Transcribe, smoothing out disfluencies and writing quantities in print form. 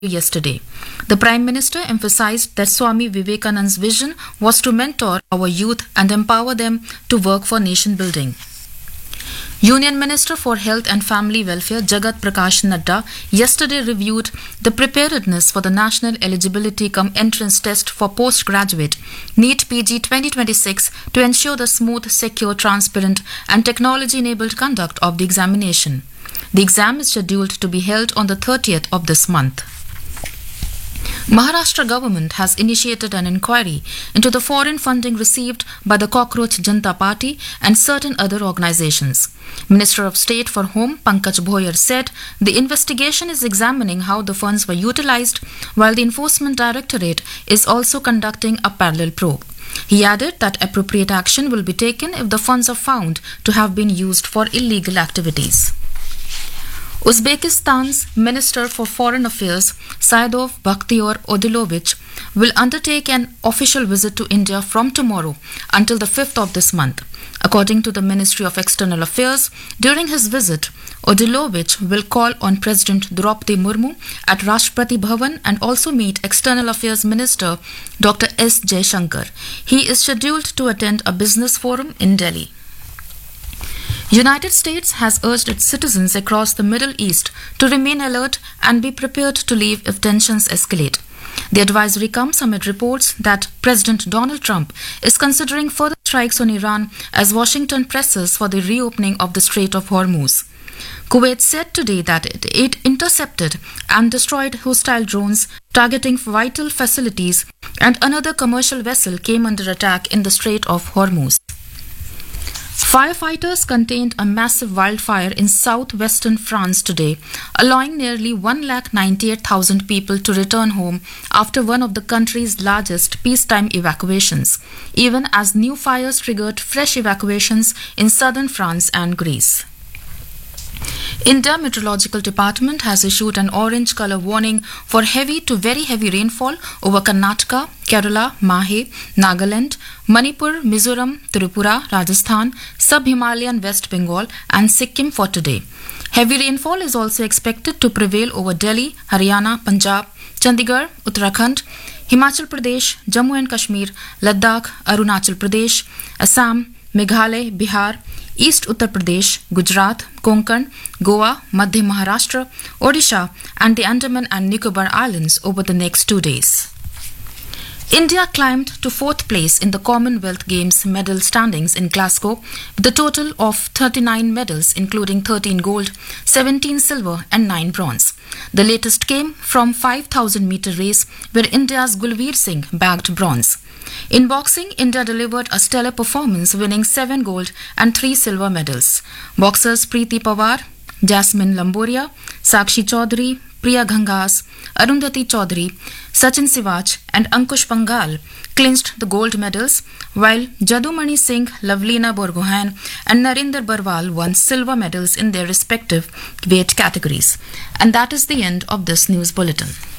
yesterday. The Prime Minister emphasized that Swami Vivekananda's vision was to mentor our youth and empower them to work for nation building. Union Minister for Health and Family Welfare Jagat Prakash Nadda yesterday reviewed the preparedness for the National Eligibility cum Entrance Test for Postgraduate NEET PG 2026 to ensure the smooth, secure, transparent and technology-enabled conduct of the examination. The exam is scheduled to be held on the 30th of this month. Maharashtra government has initiated an inquiry into the foreign funding received by the Cockroach Janta Party and certain other organizations. Minister of State for Home Pankaj Bhoyer said the investigation is examining how the funds were utilized, while the Enforcement Directorate is also conducting a parallel probe. He added that appropriate action will be taken if the funds are found to have been used for illegal activities. Uzbekistan's Minister for Foreign Affairs, Saidov Bakhtiyor Odilovich, will undertake an official visit to India from tomorrow until the 5th of this month. According to the Ministry of External Affairs, during his visit, Odilovich will call on President Draupadi Murmu at Rashtrapati Bhavan and also meet External Affairs Minister Dr. S. Jaishankar. He is scheduled to attend a business forum in Delhi. United States has urged its citizens across the Middle East to remain alert and be prepared to leave if tensions escalate. The advisory comes amid reports that President Donald Trump is considering further strikes on Iran as Washington presses for the reopening of the Strait of Hormuz. Kuwait said today that it intercepted and destroyed hostile drones targeting vital facilities, and another commercial vessel came under attack in the Strait of Hormuz. Firefighters contained a massive wildfire in southwestern France today, allowing nearly 198,000 people to return home after one of the country's largest peacetime evacuations, even as new fires triggered fresh evacuations in southern France and Greece. India Meteorological Department has issued an orange color warning for heavy to very heavy rainfall over Karnataka, Kerala, Mahe, Nagaland, Manipur, Mizoram, Tripura, Rajasthan, Sub-Himalayan West Bengal and Sikkim for today. Heavy rainfall is also expected to prevail over Delhi, Haryana, Punjab, Chandigarh, Uttarakhand, Himachal Pradesh, Jammu and Kashmir, Ladakh, Arunachal Pradesh, Assam, Meghalaya, Bihar, East Uttar Pradesh, Gujarat, Konkan, Goa, Madhya Maharashtra, Odisha and the Andaman and Nicobar Islands over the next 2 days. India climbed to 4th place in the Commonwealth Games medal standings in Glasgow with a total of 39 medals, including 13 gold, 17 silver and 9 bronze. The latest came from 5,000-meter race where India's Gulveer Singh bagged bronze. In boxing, India delivered a stellar performance, winning 7 gold and 3 silver medals. Boxers Preeti Pawar, Jasmine Lamboria, Sakshi Chaudhary, Priya Ghangas, Arundhati Chaudhary, Sachin Sivach and Ankush Pangal clinched the gold medals, while Jadumani Singh, Lavlina Borgohain and Narinder Barwal won silver medals in their respective weight categories. And that is the end of this news bulletin.